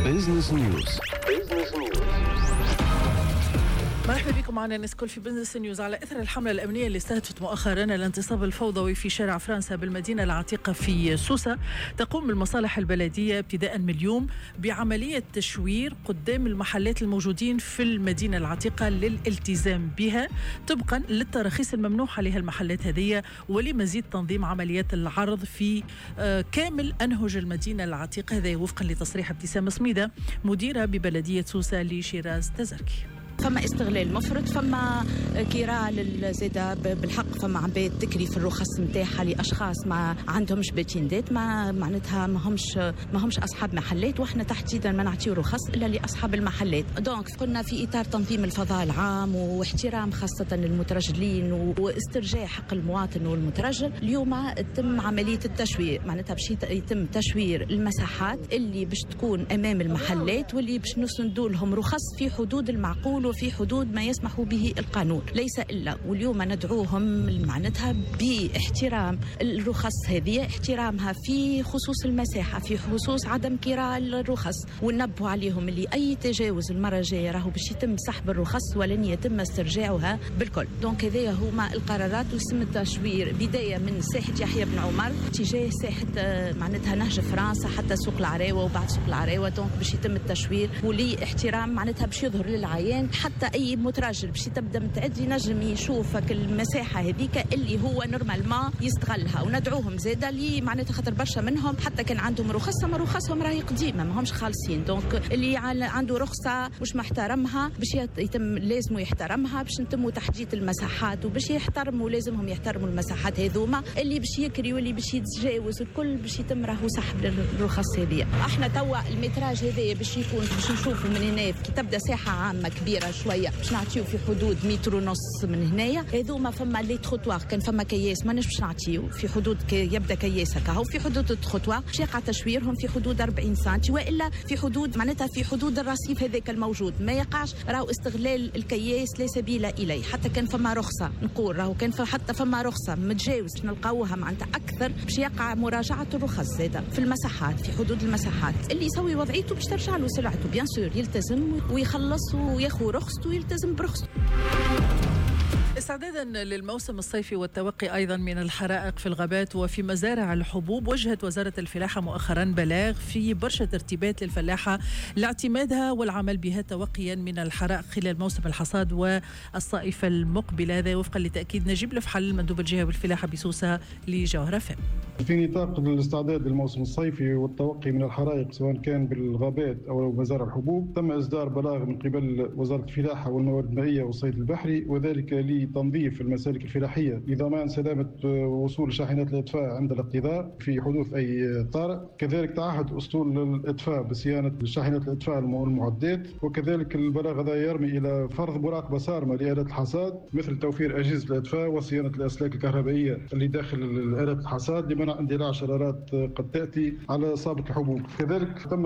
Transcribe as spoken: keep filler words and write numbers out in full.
بيزنس نيوز. بيزنس نيوز. مرحبا بكم معنا نسكول في بزنس نيوز. على إثر الحملة الأمنية اللي استهدفت مؤخرا الانتصاب الفوضوي في شارع فرنسا بالمدينة العتيقة في سوسة، تقوم المصالح البلدية ابتداء من اليوم بعملية تشوير قدام المحلات الموجودين في المدينة العتيقة للالتزام بها طبقا للتراخيص الممنوحة لها المحلات هذه، ولمزيد تنظيم عمليات العرض في كامل أنهج المدينة العتيقة، هذا وفقا لتصريح ابتسام سميدة مديرة ببلدية سوسة لشيراز تزركي. فما استغلال مفرط، فما كراء للزيادة بالحق، فما عباد تكري في الرخص نتاعها لاشخاص ما عندهمش باتشيندات، ما معناتها ما همش ما همش اصحاب محلات، واحنا تحديدا ما نعطيو رخص الا لاصحاب المحلات. دونك قلنا في اطار تنظيم الفضاء العام واحترام خاصه المترجلين واسترجاع حق المواطن والمترجل، اليوم تم عمليه التشوير، معناتها باش يتم تشوير المساحات اللي باش تكون امام المحلات واللي باش نسندوا لهم رخص في حدود المعقول وفي حدود ما يسمح به القانون، ليس إلا. واليوم ندعوهم معناتها باحترام الرخص هذه، احترامها في خصوص المساحة، في خصوص عدم كراء الرخص، وننبه عليهم اللي أي تجاوز المرة الجاية راهو باش يتم سحب الرخص ولن يتم استرجاعها بالكل. دونك هذه هما القرارات، ويتم التشوير بداية من ساحة يحيى بن عمر اتجاه ساحة معناتها نهج فرنسا حتى سوق العراوة وبعد سوق العراوة. دونك باش يتم التشوير ولي احترام معناتها باش يظهر للعيان، حتى اي مترجل باش تبدا متعد ينجم يشوفك المساحه هذيك اللي هو نورمال ما يستغلها. وندعوهم زاده لي معناتها خاطر برشا منهم حتى كان عندهم رخصه ما رخصهم راهي قديمه ما همش خالصين، دونك اللي عنده رخصه مش محترمها باش يتم لازم يحترمها، باش نتموا تحديد المساحات وباش يحترموا لازمهم يحترموا المساحات هذوما، اللي باش يكري واللي باش يتجاوز الكل باش يتم راهو سحب الرخص هذه. احنا توا المتراج هذا باش يكون باش نشوفوا من هنا كي تبدا ساحه عامه كبيره شويه باش نعطيو في حدود متر ونص من هنايا، هذوما فما لي تخوتوار كان فما كياس ما باش نعطيو في حدود كي يبدا كياس هكا، هو في حدود التخوتوار باش يقع تشويرهم في حدود أربعين سنتي، والا في حدود معناتها في حدود الرصيف هذاك الموجود ما يقعش راهو استغلال الكياس لا سبيل اليه. حتى كان فما رخصه نقول راهو كان حتى فما رخصه متجاوز نلقاوها معناتها اكثر باش يقع مراجعه الرخص زاده في المساحات في حدود المساحات، اللي يسوي وضعيته باش ترجع له سلعته بيان سور يلتزم ويخلص وياخذ رخصته ويلتزم برخصته. استعدادا للموسم الصيفي والتوقي أيضا من الحرائق في الغابات وفي مزارع الحبوب، وجهت وزارة الفلاحة مؤخرا بلاغ في برشا ترتيبات للفلاحة لاعتمادها والعمل بها توقيا من الحرائق خلال موسم الحصاد والصائفة المقبلة، هذا وفقا لتأكيد نجيب الفحل مندوب الجهة والفلاحة بسوسة لجوهرة فم. في نطاق الاستعداد للموسم الصيفي والتوقي من الحرائق سواء كان بالغابات أو مزارع الحبوب، تم إصدار بلاغ من قبل وزارة الفلاحة والموارد المائية والصيد البحري، وذلك لتنظيف المسالك الفلاحية لضمان سلامة وصول شاحنات الإطفاء عند الاقتضاء في حدوث أي طارئ. كذلك تعهد أسطول الإطفاء بصيانة شاحنات الإطفاء والمعدات، وكذلك البلاغ هذا يرمي إلى فرض مراقبة صارمة لآلات الحصاد مثل توفير أجهزة الإطفاء وصيانة الأسلاك الكهربائية اللي داخل آلات الحصاد لمنع اندلاع شرارات قد تأتي على صابة الحبوب. كذلك تم